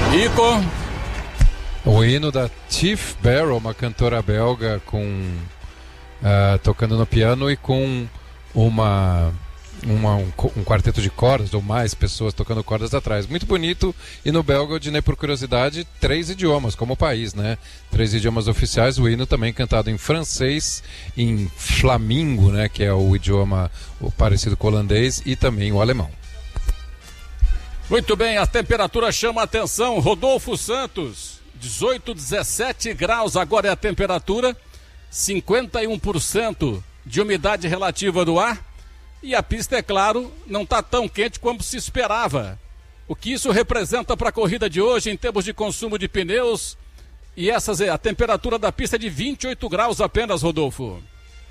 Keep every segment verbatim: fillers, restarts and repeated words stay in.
Ico. O hino da Tiff Barrow, uma cantora belga com uh, tocando no piano e com uma, uma um, um quarteto de cordas ou mais pessoas tocando cordas atrás. Muito bonito. E no belga, eu dinei por curiosidade, três idiomas, como o país, né? Três idiomas oficiais. O hino também cantado em francês, em flamingo, né? Que é o idioma o parecido com o holandês, e também o alemão. Muito bem, a temperatura chama a atenção. Rodolfo Santos, dezoito, dezessete graus agora é a temperatura, cinquenta e um por cento de umidade relativa do ar, e a pista, é claro, não está tão quente como se esperava. O que isso representa para a corrida de hoje em termos de consumo de pneus? E essas, a temperatura da pista é de vinte e oito graus apenas, Rodolfo.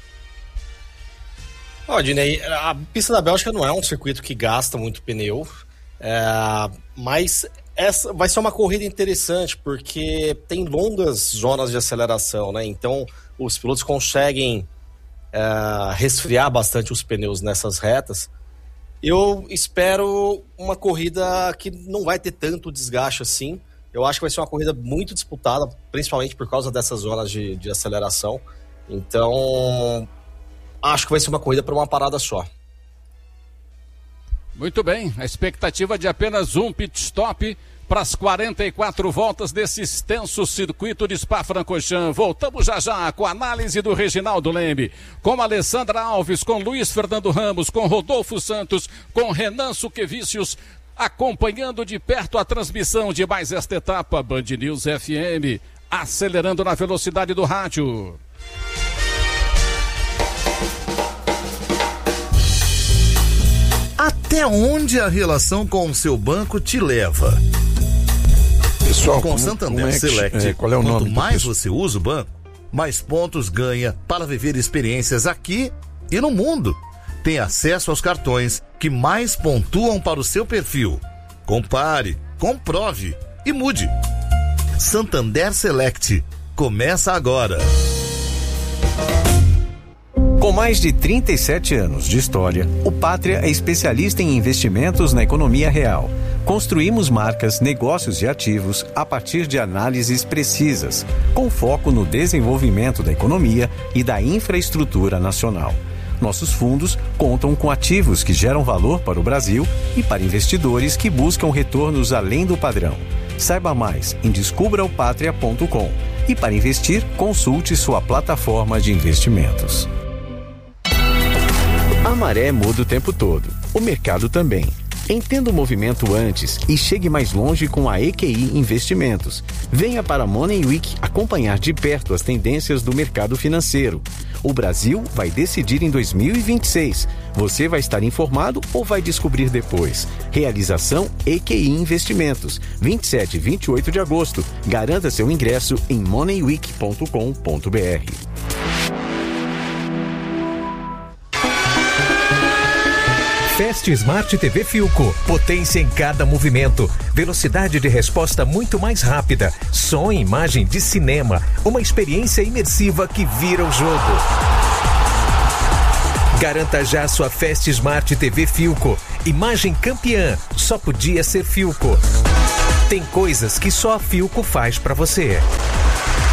Ó, oh, Dinei, a pista da Bélgica não é um circuito que gasta muito pneu. É, mas essa vai ser uma corrida interessante porque tem longas zonas de aceleração, né? Então os pilotos conseguem é, resfriar bastante os pneus nessas retas. Eu espero uma corrida que não vai ter tanto desgaste assim. Eu acho que vai ser uma corrida muito disputada, principalmente por causa dessas zonas de, de aceleração. Então acho que vai ser uma corrida para uma parada só. Muito bem, a expectativa de apenas um pit stop para as quarenta e quatro voltas desse extenso circuito de Spa-Francorchamps. Voltamos já já com a análise do Reginaldo Lembe, com Alessandra Alves, com Luiz Fernando Ramos, com Rodolfo Santos, com Renan Suquevicius, acompanhando de perto a transmissão de mais esta etapa. Band News F M, acelerando na velocidade do rádio. Até onde a relação com o seu banco te leva? Pessoal, com o Santander é que, Select, é, qual é o quanto nome mais você usa o banco, mais pontos ganha para viver experiências aqui e no mundo. Tem acesso aos cartões que mais pontuam para o seu perfil. Compare, comprove e mude. Santander Select. Começa agora. Com mais de trinta e sete anos de história, o Pátria é especialista em investimentos na economia real. Construímos marcas, negócios e ativos a partir de análises precisas, com foco no desenvolvimento da economia e da infraestrutura nacional. Nossos fundos contam com ativos que geram valor para o Brasil e para investidores que buscam retornos além do padrão. Saiba mais em descubra o pátria ponto com e para investir, consulte sua plataforma de investimentos. A maré muda o tempo todo, o mercado também. Entenda o movimento antes e chegue mais longe com a E Q I Investimentos. Venha para a Money Week acompanhar de perto as tendências do mercado financeiro. O Brasil vai decidir em dois mil e vinte e seis. Você vai estar informado ou vai descobrir depois? Realização E Q I Investimentos, vinte e sete e vinte e oito de agosto. Garanta seu ingresso em money week ponto com ponto b r. Fast Smart T V Philco. Potência em cada movimento. Velocidade de resposta muito mais rápida. Som e imagem de cinema. Uma experiência imersiva que vira o jogo. Garanta já sua Fast Smart T V Philco. Imagem campeã. Só podia ser Philco. Tem coisas que só a Philco faz pra você.